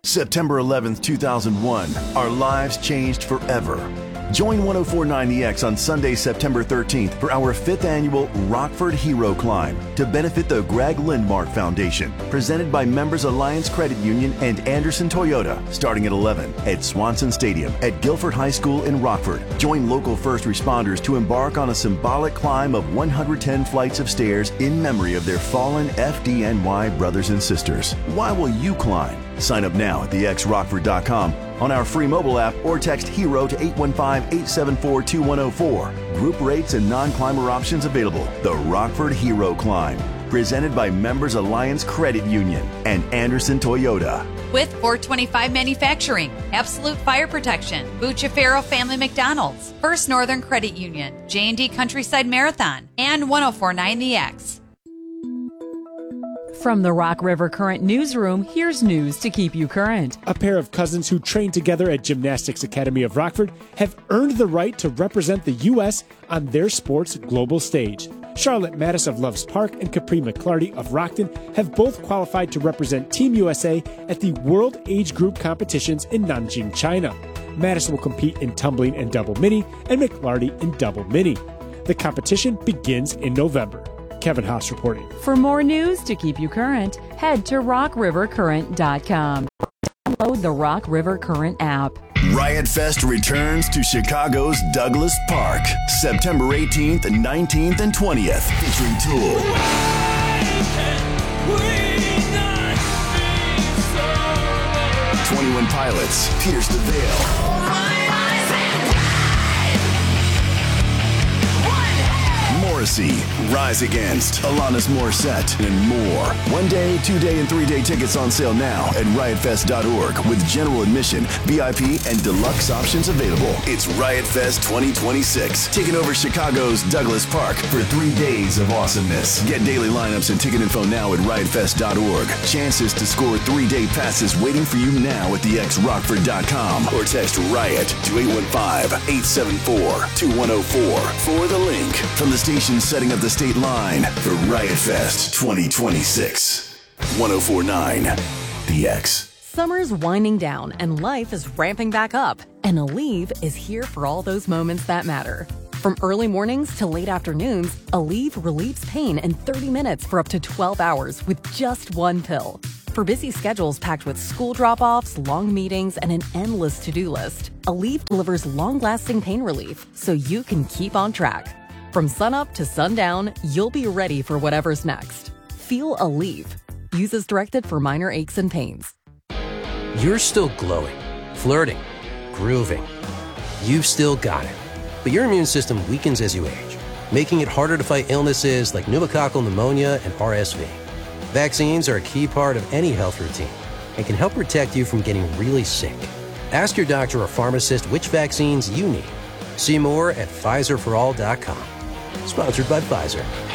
September 11th, 2001, our lives changed forever. Join 1049 The X on Sunday, September 13th for our 5th annual Rockford Hero Climb to benefit the Greg Lindmark Foundation, presented by Members Alliance Credit Union and Anderson Toyota, starting at 11 at Swanson Stadium at Guilford High School in Rockford. Join local first responders to embark on a symbolic climb of 110 flights of stairs in memory of their fallen FDNY brothers and sisters. Why will you climb? Sign up now at thexrockford.com on our free mobile app or text HERO to 815-874-2104. Group rates and non-climber options available. The Rockford Hero Climb, presented by Members Alliance Credit Union and Anderson Toyota. With 425 Manufacturing, Absolute Fire Protection, Bucciafero Family McDonald's, First Northern Credit Union, J&D Countryside Marathon, and 1049 The X. From the Rock River Current Newsroom, here's news to keep you current. A pair of cousins who trained together at Gymnastics Academy of Rockford have earned the right to represent the U.S. on their sport's global stage. Charlotte Mattis of Loves Park and Capri McClarty of Rockton have both qualified to represent Team USA at the World Age Group competitions in Nanjing, China. Mattis will compete in tumbling and double mini, and McClarty in double mini. The competition begins in November. Kevin Haas reporting. For more news to keep you current, head to rockrivercurrent.com. Download the Rock River Current app. Riot Fest returns to Chicago's Douglas Park, September 18th, 19th, and 20th, featuring Tool, 21 Pilots, Pierce the Veil, Morrissey, Rise Against, Alanis Morissette, and more. 1-day, 2-day, and 3-day tickets on sale now at riotfest.org with general admission, VIP, and deluxe options available. It's Riot Fest 2026, taking over Chicago's Douglas Park for 3 days of awesomeness. Get daily lineups and ticket info now at riotfest.org. Chances to score 3-day passes waiting for you now at thexrockford.com or text RIOT to 815-874-2104 for the link from the station setting up the state line for Riot Fest 2026. 1049 The X. Summer's winding down and life is ramping back up. And Aleve is here for all those moments that matter. From early mornings to late afternoons, Aleve relieves pain in 30 minutes for up to 12 hours with just one pill. For busy schedules packed with school drop-offs, long meetings, and an endless to-do list, Aleve delivers long-lasting pain relief so you can keep on track. From sunup to sundown, you'll be ready for whatever's next. Feel Aleve. Use as directed for minor aches and pains. You're still glowing, flirting, grooving. You've still got it. But your immune system weakens as you age, making it harder to fight illnesses like pneumococcal pneumonia and RSV. Vaccines are a key part of any health routine and can help protect you from getting really sick. Ask your doctor or pharmacist which vaccines you need. See more at PfizerForAll.com. Sponsored by Pfizer.